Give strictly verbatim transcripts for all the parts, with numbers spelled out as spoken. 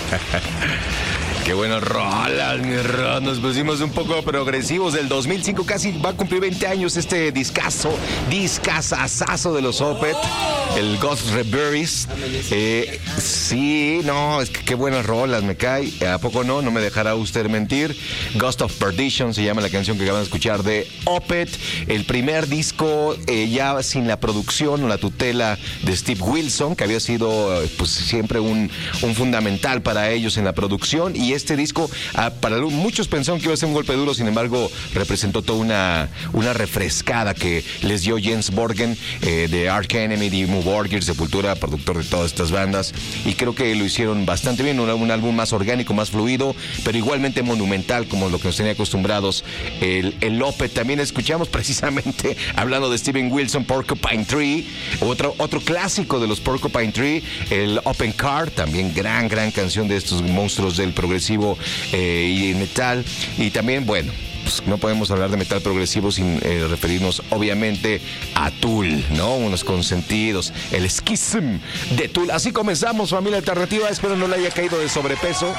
Qué buenas rolas, mi Rod. Nos pusimos un poco progresivos del dos mil cinco. Casi va a cumplir veinte años este discazo, discazazazo de los Opeth, el Ghost Rebirth. Eh, sí, no, es que qué buenas rolas, me cae. ¿A poco no? No me dejará usted mentir. Ghost of Perdition se llama la canción que acaban de escuchar de Opeth. El primer disco eh, ya sin la producción o la tutela de Steve Wilson, que había sido pues siempre un, un fundamental para ellos en la producción. Y este disco, ah, para muchos pensaron que iba a ser un golpe duro, sin embargo, representó toda una, una refrescada que les dio Jens Borgen, eh, de Arch Enemy, Dimmu Borgir, Sepultura, productor de todas estas bandas, y creo que lo hicieron bastante bien, un, un álbum más orgánico, más fluido, pero igualmente monumental, como lo que nos tenía acostumbrados el, el Opeth. También escuchamos precisamente, hablando de Steven Wilson, Porcupine Tree, otro, otro clásico de los Porcupine Tree, el Open Car, también gran, gran canción de estos monstruos del progresivo eh, y metal. Y también, bueno, pues no podemos hablar de metal progresivo sin eh, referirnos obviamente a Tool, ¿no? Unos consentidos, el Schism de Tool. Así comenzamos, familia alternativa. Espero no le haya caído de sobrepeso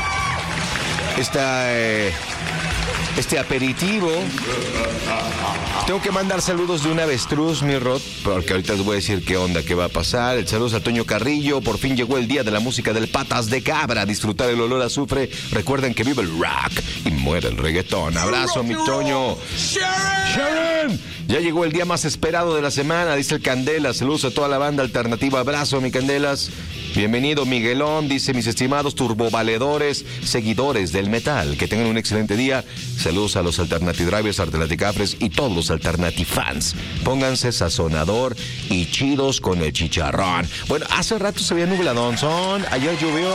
esta, eh, este aperitivo. Tengo que mandar saludos de un avestruz, mi Rod, porque ahorita les voy a decir qué onda, qué va a pasar. El saludo a Toño Carrillo. Por fin llegó el día de la música del Patas de Cabra. Disfrutar el olor a azufre. Recuerden que vive el rock y muere el reggaetón. Abrazo, mi Toño. Sharon. Ya llegó el día más esperado de la semana, dice el Candela. Saludos a toda la banda alternativa. Abrazo, mi Candelas. Bienvenido, Miguelón. Dice: mis estimados turbovaledores, seguidores del metal, que tengan un excelente día. Saludos a los Alternative Drivers, Alternaticafres y todos los Alternative fans. Pónganse sazonador y chidos con el chicharrón. Bueno, hace rato se veía nubladón, son. Ayer llovió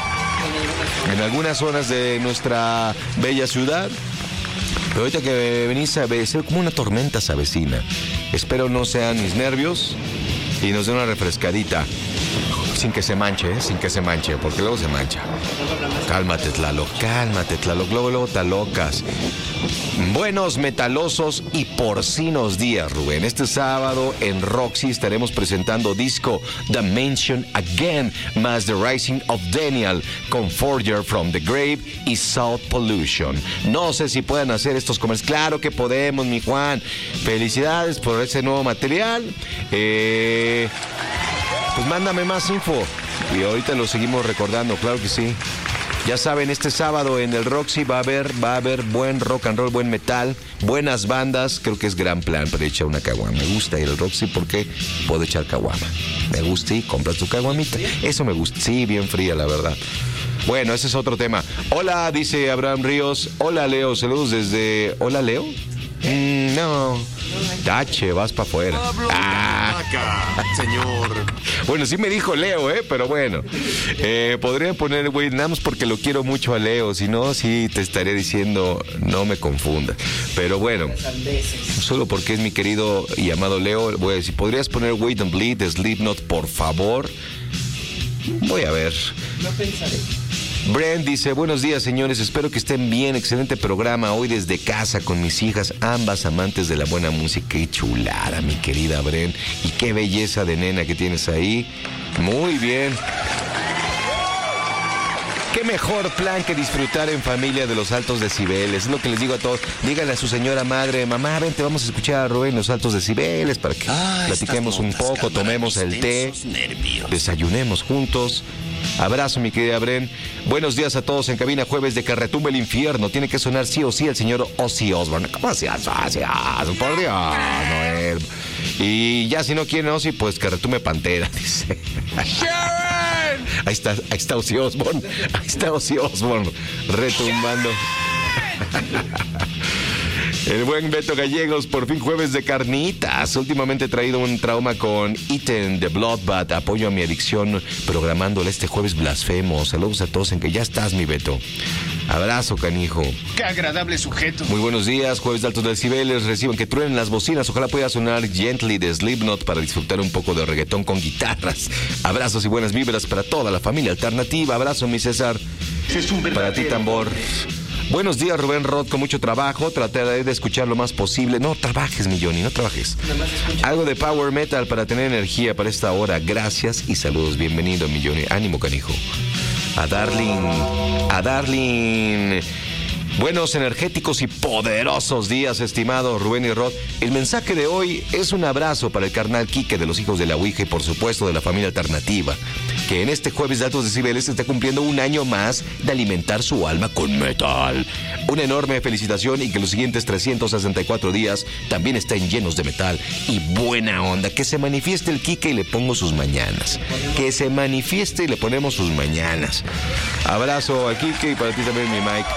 en algunas zonas de nuestra bella ciudad. Pero ahorita que venís a ver, es como una tormenta se avecina. Espero no sean mis nervios y nos dé una refrescadita. Sin que se manche, ¿eh? Sin que se manche, porque luego se mancha. Cálmate, Tlaloc, cálmate, Tlaloc, luego, luego te alocas. Buenos, metalosos y porcinos días, Rubén. Este sábado en Roxy estaremos presentando disco The Mansion Again, más The Rising of Daniel, con Forger from the Grave y South Pollution. No sé si puedan hacer estos comerciales. Claro que podemos, mi Juan. Felicidades por ese nuevo material. Eh... Pues mándame más info y ahorita lo seguimos recordando, claro que sí. Ya saben, este sábado en el Roxy va a haber, va a haber buen rock and roll, buen metal, buenas bandas. Creo que es gran plan para echar una caguama. Me gusta ir al Roxy porque puedo echar caguama. Me gusta y compras tu caguamita. Eso me gusta. Sí, bien fría, la verdad. Bueno, ese es otro tema. Hola, dice Abraham Ríos. Hola, Leo. Saludos desde... Hola, Leo. Mm, no. Tache, vas para afuera. Ah. Señor. Bueno, sí me dijo Leo, ¿eh? Pero bueno. Eh, podría poner, güey, nada más porque lo quiero mucho a Leo. Si no, sí te estaría diciendo, no me confunda. Pero bueno, solo porque es mi querido y amado Leo, voy a decir, ¿podrías poner Wait and Bleed de Slipknot, por favor? Voy a ver. No pensaré. Brent dice: buenos días, señores, espero que estén bien, excelente programa hoy desde casa con mis hijas, ambas amantes de la buena música. Qué chulada, mi querida Brent, y qué belleza de nena que tienes ahí. Muy bien. Qué mejor plan que disfrutar en familia de los altos decibeles. Es lo que les digo a todos. Díganle a su señora madre: mamá, vente, vamos a escuchar a Rubén los altos decibeles para que ah, platiquemos un poco, tomemos el té, nervios. Desayunemos juntos. Abrazo, mi querida Bren. Buenos días a todos en cabina, jueves de que retumbe el infierno. Tiene que sonar sí o sí el señor Ozzy Osbourne. ¿Cómo se hace? Por Dios, Noel. Y ya si no quieren Ozzy, pues que retumbe Pantera, dice. Sharon. Ahí está, ahí está Ozzy Osbourne. Ahí está Ozzy Osbourne retumbando. El buen Beto Gallegos, por fin jueves de carnitas. Últimamente he traído un trauma con Eaten the Bloodbath. Apoyo a mi adicción programándole este jueves blasfemo. Saludos a todos en que ya estás, mi Beto. Abrazo, canijo. Qué agradable sujeto. Muy buenos días, jueves de altos decibeles. Reciban que truenen las bocinas. Ojalá pueda sonar Gently de Slipknot para disfrutar un poco de reggaetón con guitarras. Abrazos y buenas vibras para toda la familia alternativa. Abrazo, mi César. Es un para ti, tambor. Buenos días, Rubén Rod, con mucho trabajo. Trataré de escuchar lo más posible. No trabajes, mi Johnny, no trabajes. Algo de power metal para tener energía para esta hora. Gracias y saludos. Bienvenido, mi Johnny. Ánimo, canijo. a Darling, a Darling. Buenos, energéticos y poderosos días, estimado Rubén y Rod. El mensaje de hoy es un abrazo para el carnal Quique de los Hijos de la Ouija y por supuesto de la familia alternativa, que en este jueves de Altos Decibeles está cumpliendo un año más de alimentar su alma con metal. Una enorme felicitación y que los siguientes trescientos sesenta y cuatro días también estén llenos de metal y buena onda. Que se manifieste el Quique y le pongo sus mañanas. Que se manifieste y le ponemos sus mañanas. Abrazo a Quique y para ti también, mi Mike.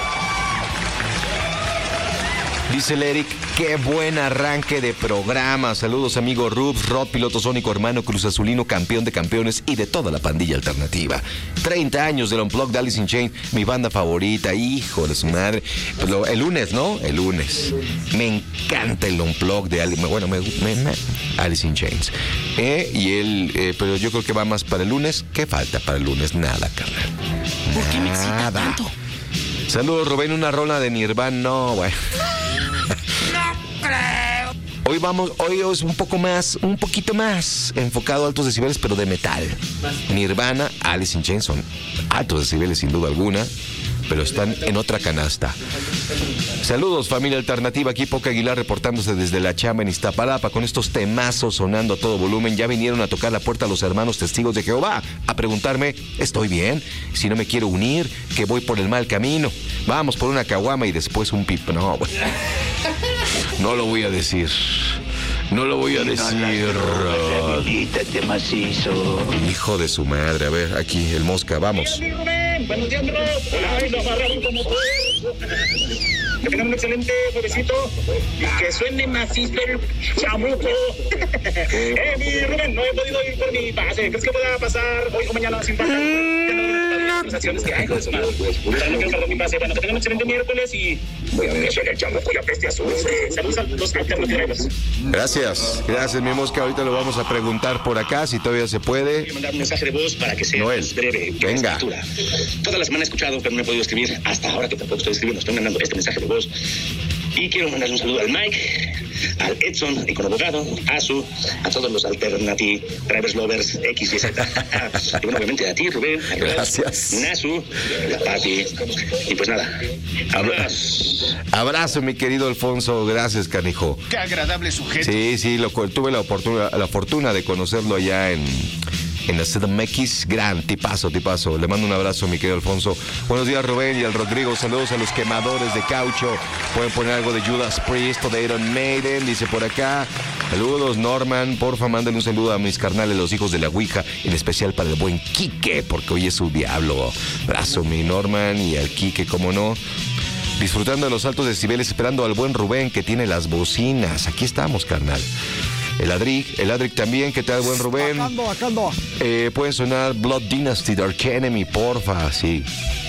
Dice el Eric, qué buen arranque de programa. Saludos, amigo Rubs, Rod, piloto sónico, hermano Cruz Azulino, campeón de campeones y de toda la pandilla alternativa. treinta años del Unplugged de Alice in Chains, mi banda favorita, hijo de su madre. Pero el lunes, ¿no? El lunes. Me encanta el Unplugged de Alice, bueno, me, me, me, Alice in Chains. Eh, y él, eh, pero yo creo que va más para el lunes. ¿Qué falta para el lunes? Nada, carnal. ¿Por qué me excita tanto? Saludos, Rubén, una rola de Nirvana, no, güey. No creo. Hoy vamos, hoy es un poco más, un poquito más enfocado a altos decibeles, pero de metal. Nirvana, Alice in Chains son altos decibeles sin duda alguna, pero están en otra canasta. Saludos, familia alternativa, aquí Poca Aguilar reportándose desde la chamba en Iztapalapa con estos temazos sonando a todo volumen. Ya vinieron a tocar la puerta a los hermanos testigos de Jehová a preguntarme, ¿estoy bien? Si no me quiero unir, que voy por el mal camino. Vamos por una caguama y después un pip. No, bueno. No lo voy a decir. No lo voy a decir. Hijo de su madre. A ver, aquí, el mosca, vamos. Buenos días, bro. Hola, lo agarraron como pues. Que tengan un excelente juevesito y que suene macizo el chamuco. eh, mi Rubén, no he podido ir por mi pase. ¿Crees que pueda pasar hoy o mañana sin falta? Mm, no. Las acciones que hay, hijo de su madre. No quiero cargar mi pase. Bueno, que tengan un excelente miércoles y que suene el chamuco y apeste azul. Saludos a los alternativos. Gracias, gracias, mi mosca. Ahorita lo vamos a preguntar por acá si todavía se puede. Quiero mandar un mensaje de voz para que sea Noel, breve. venga. Toda la semana he escuchado, pero no he podido escribir. Hasta ahora que tampoco estoy escribiendo, estoy mandando este mensaje de voz. Y quiero mandarle un saludo al Mike, al Edson, Icono Abogado, a Su, a todos los Alternative Drivers Lovers X y Z. Y bueno, obviamente a ti, Rubén, a Rod, gracias. Nasu, a Pati. Y pues nada, abrazo. Abrazo, mi querido Alfonso. Gracias, canijo. Qué agradable sujeto. Sí, sí, lo, tuve la oportuna, la fortuna de conocerlo allá en... en la C D M X, gran tipazo, tipazo. Le mando un abrazo, mi querido Alfonso. Buenos días, Rubén y al Rodrigo. Saludos a los quemadores de caucho. Pueden poner algo de Judas Priest o de Iron Maiden, dice por acá. Saludos, Norman. Porfa, mándenle un saludo a mis carnales, los hijos de la Ouija, en especial para el buen Quique, porque hoy es su diablo. Abrazo, mi Norman, y al Quique, cómo no. Disfrutando de los altos decibeles, esperando al buen Rubén, que tiene las bocinas. Aquí estamos, carnal. El Adric, el Adric también, ¿qué tal, buen Rubén? Acá ando, acá ando. Eh, pueden sonar Blood Dynasty, Dark Enemy, porfa, sí.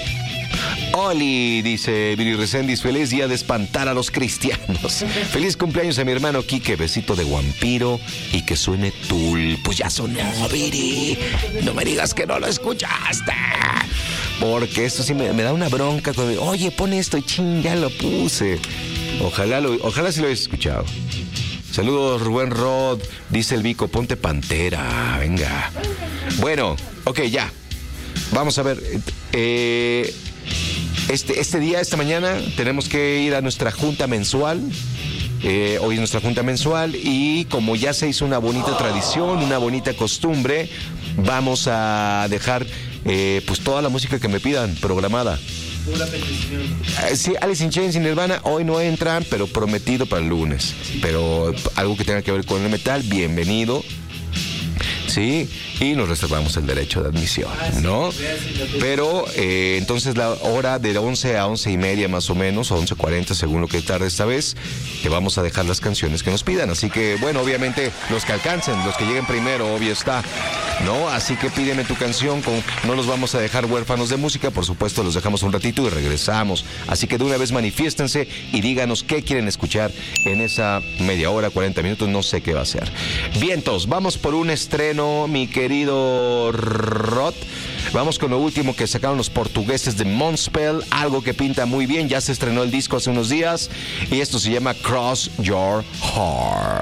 Oli, dice Viri Reséndiz, feliz día de espantar a los cristianos. Feliz cumpleaños a mi hermano Quique, besito de vampiro y que suene Tool. Pues ya sonó, Viri. No me digas que no lo escuchaste. Porque esto sí me, me da una bronca. Con, oye, pon esto y ching, ya lo puse. Ojalá, lo, ojalá sí lo hayas escuchado. Saludos, Rubén Rod. Dice el Vico, ponte Pantera. Venga. Bueno, ok, ya. Vamos a ver. Eh, este, este día, esta mañana, tenemos que ir a nuestra junta mensual. Eh, hoy es nuestra junta mensual. Y como ya se hizo una bonita tradición, una bonita costumbre, vamos a dejar eh, pues toda la música que me pidan programada. Pura petición. Eh, sí, Alice in Chains y Nirvana hoy no entran, pero prometido para el lunes. Pero algo que tenga que ver con el metal, bienvenido. Sí, y nos reservamos el derecho de admisión, ¿no? Pero eh, entonces la hora de once a once y media más o menos, o once cuarenta según lo que tarde esta vez, que vamos a dejar las canciones que nos pidan. Así que, bueno, obviamente los que alcancen, los que lleguen primero, obvio está, ¿no? Así que pídeme tu canción, con, no los vamos a dejar huérfanos de música, por supuesto los dejamos un ratito y regresamos. Así que de una vez manifiéstense y díganos qué quieren escuchar en esa media hora, cuarenta minutos, no sé qué va a ser. Vientos, vamos por un estreno, mi querido Rod. Vamos con lo último que sacaron los portugueses de Moonspell, algo que pinta muy bien, ya se estrenó el disco hace unos días y esto se llama Cross Your Heart.